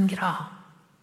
땅이라.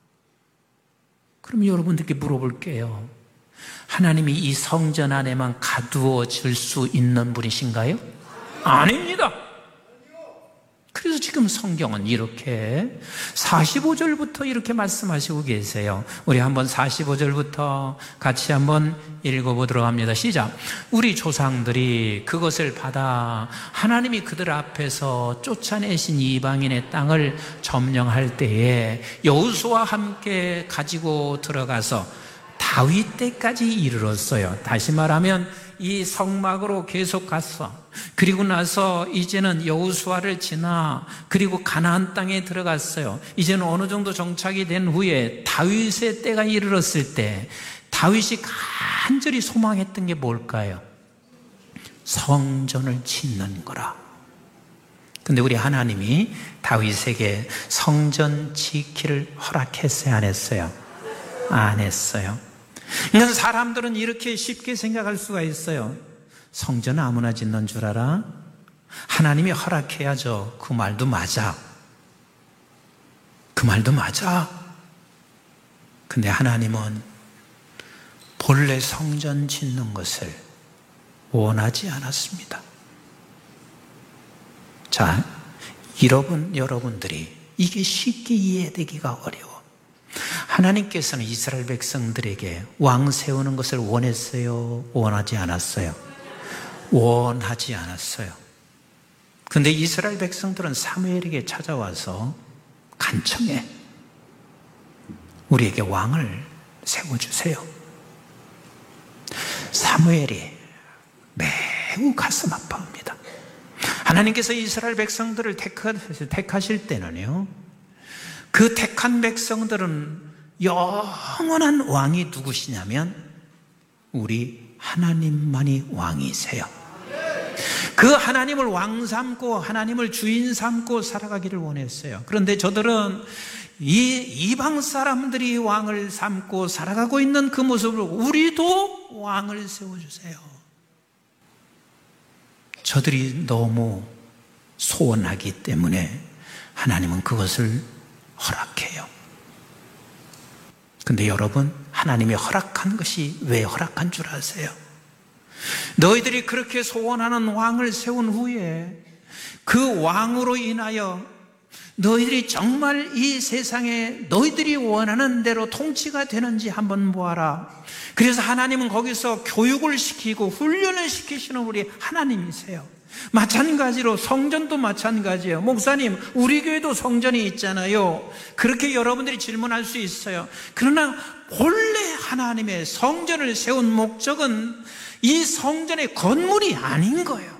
그럼 여러분들께 물어볼게요. 하나님이 이 성전 안에만 가두어 줄 수 있는 분이신가요? 아닙니다. 그래서 지금 성경은 이렇게 45절부터 이렇게 말씀하시고 계세요. 우리 한번 45절부터 같이 한번 읽어보도록 합니다. 시작. 우리 조상들이 그것을 받아 하나님이 그들 앞에서 쫓아내신 이방인의 땅을 점령할 때에 여호수아와 함께 가지고 들어가서 다윗 때까지 이르렀어요. 다시 말하면 이 성막으로 계속 갔어. 그리고 나서 이제는 여호수아를 지나 그리고 가나안 땅에 들어갔어요. 이제는 어느 정도 정착이 된 후에 다윗의 때가 이르렀을 때 다윗이 간절히 소망했던 게 뭘까요? 성전을 짓는 거라. 근데 우리 하나님이 다윗에게 성전 짓기를 허락했어요? 안 했어요? 안 했어요. 그러니까 사람들은 이렇게 쉽게 생각할 수가 있어요. 성전 아무나 짓는 줄 알아? 하나님이 허락해야죠. 그 말도 맞아. 그 말도 맞아. 근데 하나님은 본래 성전 짓는 것을 원하지 않았습니다. 자, 여러분들이 이게 쉽게 이해되기가 어려워. 하나님께서는 이스라엘 백성들에게 왕 세우는 것을 원했어요? 원하지 않았어요? 원하지 않았어요. 그런데 이스라엘 백성들은 사무엘에게 찾아와서 간청해. 우리에게 왕을 세워주세요. 사무엘이 매우 가슴 아파합니다. 하나님께서 이스라엘 백성들을 택하실 때는요, 그 택한 백성들은 영원한 왕이 누구시냐면 우리 하나님만이 왕이세요. 그 하나님을 왕 삼고 하나님을 주인 삼고 살아가기를 원했어요. 그런데 저들은 이 이방 사람들이 왕을 삼고 살아가고 있는 그 모습을 우리도 왕을 세워주세요. 저들이 너무 소원하기 때문에 하나님은 그것을 허락해요. 근데 여러분, 하나님이 허락한 것이 왜 허락한 줄 아세요? 너희들이 그렇게 소원하는 왕을 세운 후에 그 왕으로 인하여 너희들이 정말 이 세상에 너희들이 원하는 대로 통치가 되는지 한번 보아라. 그래서 하나님은 거기서 교육을 시키고 훈련을 시키시는 우리 하나님이세요. 마찬가지로 성전도 마찬가지예요. 목사님, 우리 교회도 성전이 있잖아요. 그렇게 여러분들이 질문할 수 있어요. 그러나 본래 하나님의 성전을 세운 목적은 이 성전의 건물이 아닌 거예요.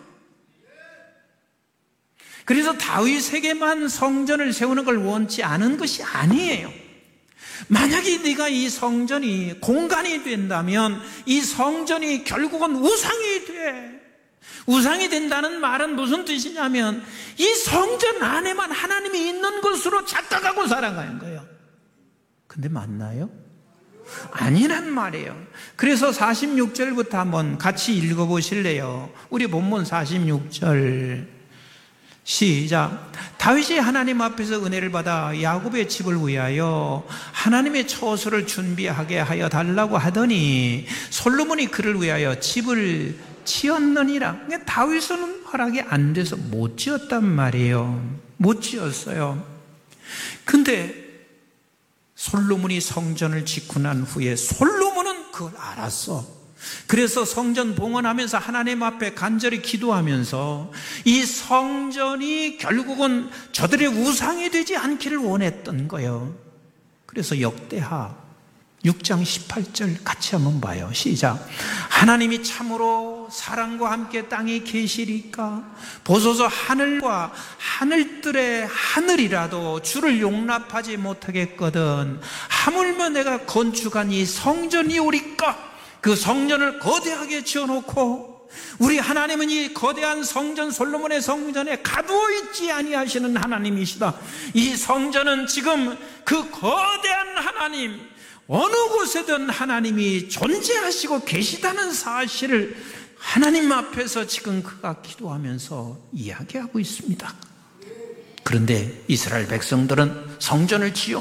그래서 다윗에게만 성전을 세우는 걸 원치 않은 것이 아니에요. 만약에 네가 이 성전이 공간이 된다면 이 성전이 결국은 우상이 돼. 우상이 된다는 말은 무슨 뜻이냐면 이 성전 안에만 하나님이 있는 것으로 착각하고 살아가는 거예요. 근데 맞나요? 아니란 말이에요. 그래서 46절부터 한번 같이 읽어보실래요? 우리 본문 46절 시작. 다윗이 하나님 앞에서 은혜를 받아 야곱의 집을 위하여 하나님의 처소를 준비하게 하여 달라고 하더니 솔로몬이 그를 위하여 집을 지었느니라. 다윗은 허락이 안 돼서 못 지었단 말이에요. 못 지었어요. 근데 솔로몬이 성전을 짓고 난 후에 솔로몬은 그걸 알았어. 그래서 성전 봉헌하면서 하나님 앞에 간절히 기도하면서 이 성전이 결국은 저들의 우상이 되지 않기를 원했던 거예요. 그래서 역대하 6장 18절 같이 한번 봐요. 시작. 하나님이 참으로 사랑과 함께 땅에 계시리까 보소서 하늘과 하늘들의 하늘이라도 주를 용납하지 못하겠거든 하물며 내가 건축한 이 성전이 오리까. 그 성전을 거대하게 지어놓고 우리 하나님은 이 거대한 성전 솔로몬의 성전에 가두어 있지 아니하시는 하나님이시다. 이 성전은 지금 그 거대한 하나님 어느 곳에든 하나님이 존재하시고 계시다는 사실을 하나님 앞에서 지금 그가 기도하면서 이야기하고 있습니다. 그런데 이스라엘 백성들은 성전을 지어